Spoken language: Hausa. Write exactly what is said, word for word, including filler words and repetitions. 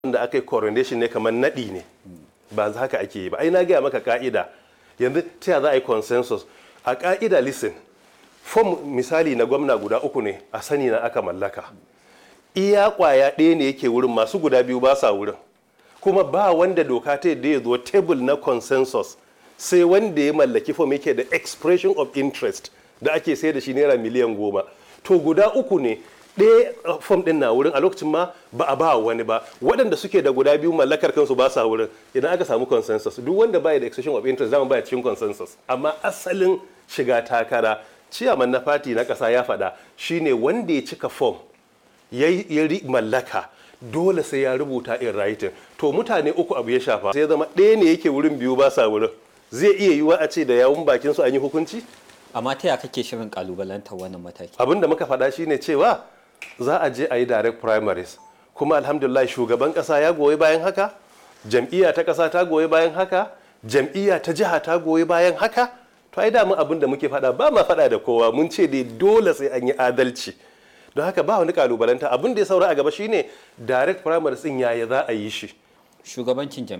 da aka yi coronation ne kamar naɗi ne ba haka ake yi ba. Ai na gaya maka ka'ida yanzu ta za a yi consensus a ka'ida. Listen, form misali na gwamna guda uku ne a sani na aka mallaka, iya kwaya ɗaya ne yake wurin, masu guda biyu ba sa wurin, kuma ba wanda doka ta yadda ya zo table na consensus sai wanda ya mallaki form yake da expression of interest da ake sai da shi naira miliyan goma. To guda uku ne, ɗaya fom ɗin na wurin a lokacin ma ba a ba wani ba, waɗanda suke da guda biyu mallakar kansu ba sa wurin. Idan aka samu consensus, duk wanda baya da expression of interest zama baya cikin consensus. Amma asalin shiga takara, ciyaman na fati na ƙasa ya faɗa, shine wanda ya cika fom ya mallaka dole sai ya rubuta in writing. To mutane uku abu ya shafa, sai zama ɗaya ne yake wurin, biyu ba sa wurin. Zai iya yiwuwa a ce da yawun bakin su an yi hukunci? Amma ta ya kake shirin kalubalantar wannan mataki? Abin da muka faɗa shine cewa za a je a yi direct primaries, kuma alhamdulillah shugaban ƙasa ya goyi bayan haka, jam'iyya ta ƙasa ta goyi bayan haka, jam'iyya ta jiha ta goyi bayan haka. To ai da mun abin da muke faɗa ba ma faɗa da kowa, mun ce dai dole sai an yi adalci. Don haka ba wani kalubalanta. Abin da ya saura a gaba shine direct primaries din yaya za a yi shi. Shugabancin jam'iyya